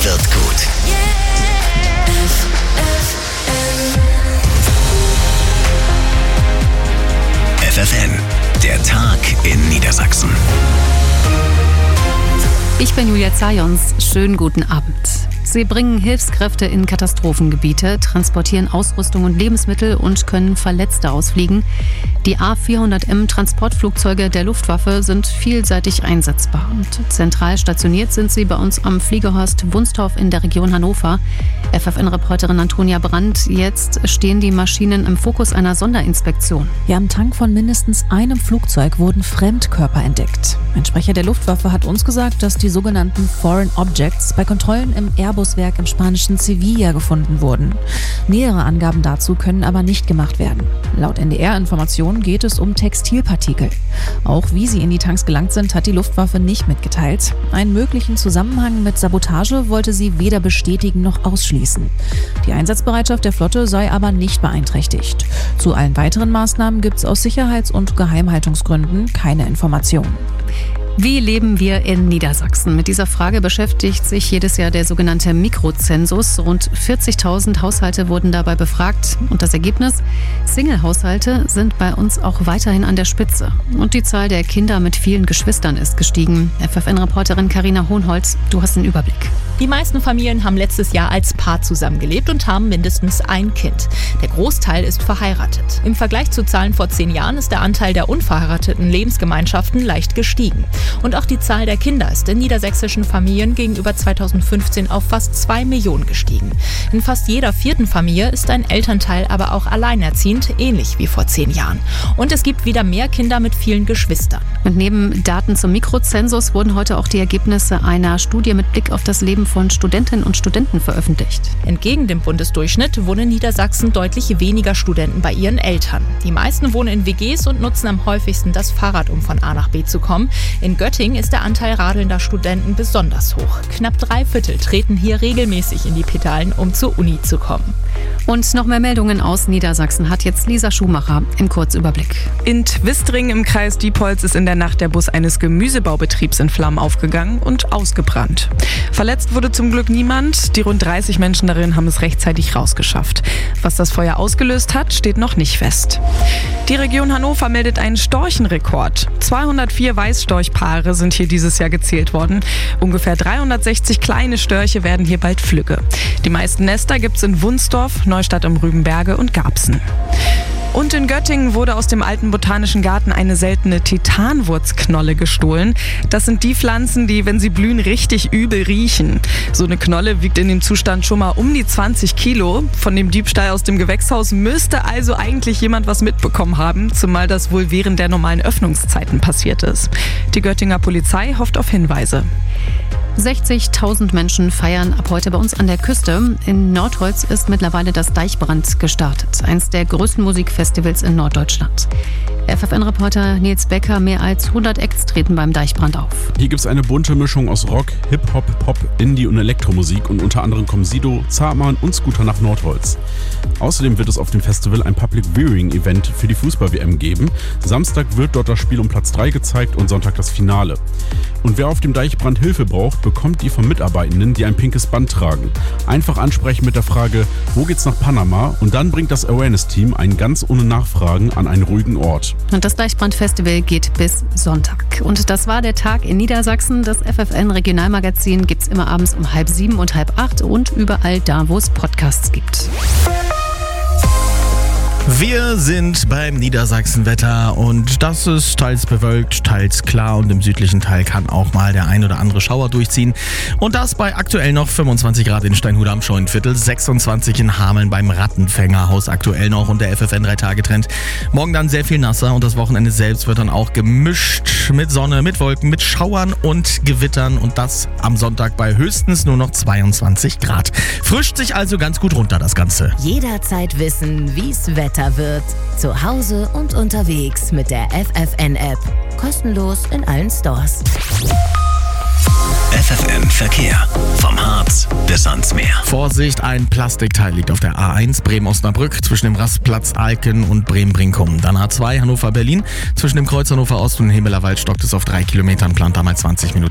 wird gut. FFN, der Tag in Niedersachsen. Ich bin Julia Zajons. Schönen guten Abend. Sie bringen Hilfskräfte in Katastrophengebiete, transportieren Ausrüstung und Lebensmittel und können Verletzte ausfliegen. Die A400M Transportflugzeuge der Luftwaffe sind vielseitig einsetzbar. Und zentral stationiert sind sie bei uns am Fliegerhorst Wunstorf in der Region Hannover. FFN-Reporterin Antonia Brandt, jetzt stehen die Maschinen im Fokus einer Sonderinspektion. Ja, am Tank von mindestens einem Flugzeug wurden Fremdkörper entdeckt. Ein Sprecher der Luftwaffe hat uns gesagt, dass die sogenannten Foreign Objects bei Kontrollen im Airbus-Werk im spanischen Sevilla gefunden wurden. Nähere Angaben dazu können aber nicht gemacht werden. Laut NDR-Informationen geht es um Textilpartikel. Auch wie sie in die Tanks gelangt sind, hat die Luftwaffe nicht mitgeteilt. Einen möglichen Zusammenhang mit Sabotage wollte sie weder bestätigen noch ausschließen. Die Einsatzbereitschaft der Flotte sei aber nicht beeinträchtigt. Zu allen weiteren Maßnahmen gibt es aus Sicherheits- und Geheimhaltungsgründen keine Informationen. Wie leben wir in Niedersachsen? Mit dieser Frage beschäftigt sich jedes Jahr der sogenannte Mikrozensus. Rund 40.000 Haushalte wurden dabei befragt. Und das Ergebnis? Single-Haushalte sind bei uns auch weiterhin an der Spitze. Und die Zahl der Kinder mit vielen Geschwistern ist gestiegen. FFN-Reporterin Carina Hohnholz, du hast den Überblick. Die meisten Familien haben letztes Jahr als Paar zusammengelebt und haben mindestens ein Kind. Der Großteil ist verheiratet. Im Vergleich zu Zahlen vor 10 Jahren ist der Anteil der unverheirateten Lebensgemeinschaften leicht gestiegen. Und auch die Zahl der Kinder ist in niedersächsischen Familien gegenüber 2015 auf fast 2 Millionen gestiegen. In fast jeder 4. Familie ist ein Elternteil aber auch alleinerziehend, ähnlich wie vor 10 Jahren. Und es gibt wieder mehr Kinder mit vielen Geschwistern. Und neben Daten zum Mikrozensus wurden heute auch die Ergebnisse einer Studie mit Blick auf das Leben von Studentinnen und Studenten veröffentlicht. Entgegen dem Bundesdurchschnitt wohnen in Niedersachsen deutlich weniger Studenten bei ihren Eltern. Die meisten wohnen in WGs und nutzen am häufigsten das Fahrrad, um von A nach B zu kommen. In Göttingen ist der Anteil radelnder Studenten besonders hoch. Knapp 3/4 treten hier regelmäßig in die Pedalen, um zur Uni zu kommen. Und noch mehr Meldungen aus Niedersachsen hat jetzt Lisa Schumacher im Kurzüberblick. In Twistring im Kreis Diepholz ist in der Nacht der Bus eines Gemüsebaubetriebs in Flammen aufgegangen und ausgebrannt. Verletzt wurde zum Glück niemand. Die rund 30 Menschen darin haben es rechtzeitig rausgeschafft. Was das Feuer ausgelöst hat, steht noch nicht fest. Die Region Hannover meldet einen Storchenrekord. 204 Weißstorchpaare sind hier dieses Jahr gezählt worden. Ungefähr 360 kleine Störche werden hier bald flügge. Die meisten Nester gibt es in Wunstorf, Neustadt am Rübenberge und Garbsen. Und in Göttingen wurde aus dem alten Botanischen Garten eine seltene Titanwurzknolle gestohlen. Das sind die Pflanzen, die, wenn sie blühen, richtig übel riechen. So eine Knolle wiegt in dem Zustand schon mal um die 20 Kilo. Von dem Diebstahl aus dem Gewächshaus müsste also eigentlich jemand was mitbekommen haben, zumal das wohl während der normalen Öffnungszeiten passiert ist. Die Göttinger Polizei hofft auf Hinweise. 60.000 Menschen feiern ab heute bei uns an der Küste. In Nordholz ist mittlerweile das Deichbrand gestartet, eines der größten Musikfestivals in Norddeutschland. FFN-Reporter Nils Becker, mehr als 100 Acts treten beim Deichbrand auf. Hier gibt es eine bunte Mischung aus Rock, Hip-Hop, Pop, Indie und Elektromusik und unter anderem kommen Sido, Zartmann und Scooter nach Nordholz. Außerdem wird es auf dem Festival ein Public Viewing Event für die Fußball-WM geben. Samstag wird dort das Spiel um Platz 3 gezeigt und Sonntag das Finale. Und wer auf dem Deichbrand Hilfe braucht, bekommt die von Mitarbeitenden, die ein pinkes Band tragen. Einfach ansprechen mit der Frage, wo geht's nach Panama? Und dann bringt das Awareness-Team einen ganz ohne Nachfragen an einen ruhigen Ort. Und das Deichbrand-Festival geht bis Sonntag. Und das war der Tag in Niedersachsen. Das FFN-Regionalmagazin gibt's immer abends um 6:30 und 7:30 und überall da, wo es Podcasts gibt. Wir sind beim Niedersachsenwetter und das ist teils bewölkt, teils klar und im südlichen Teil kann auch mal der ein oder andere Schauer durchziehen. Und das bei aktuell noch 25 Grad in Steinhude am Scheunenviertel, 26 in Hameln beim Rattenfängerhaus aktuell noch und der FFN 3-Tage-Trend. Morgen dann sehr viel nasser und das Wochenende selbst wird dann auch gemischt mit Sonne, mit Wolken, mit Schauern und Gewittern und das am Sonntag bei höchstens nur noch 22 Grad. Frischt sich also ganz gut runter das Ganze. Jederzeit wissen, wie's Wetter wird. Zu Hause und unterwegs mit der FFN-App. Kostenlos in allen Stores. FFN Verkehr. Vom Harz bis ans Meer. Vorsicht, ein Plastikteil liegt auf der A1 Bremen-Osnabrück zwischen dem Rastplatz Alken und Bremen-Brinkum. Dann A2 Hannover-Berlin. Zwischen dem Kreuz Hannover Ost und dem Himmeler Wald stockt es auf 3 Kilometern, plant damals 20 Minuten.